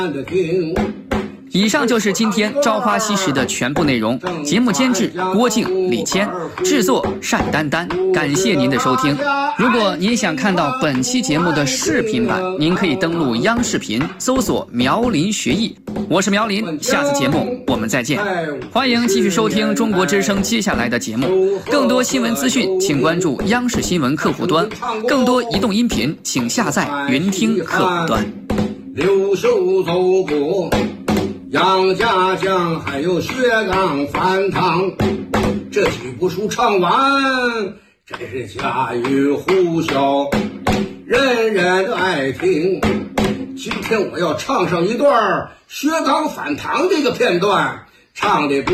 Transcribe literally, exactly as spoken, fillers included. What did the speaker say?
以上就是今天《朝花夕拾》的全部内容。节目监制郭靖、李谦，制作单丹丹。感谢您的收听。如果您想看到本期节目的视频版，您可以登录央视频搜索苗林学艺。我是苗林，下次节目我们再见。欢迎继续收听中国之声接下来的节目。更多新闻资讯，请关注央视新闻客户端。更多移动音频，请下载云听客户端。 刘秀走过杨家将，还有薛刚翻汤，这几部书唱完，真是家喻户晓，人人都爱听。今天我要唱上一段薛刚反唐这个片段，唱的不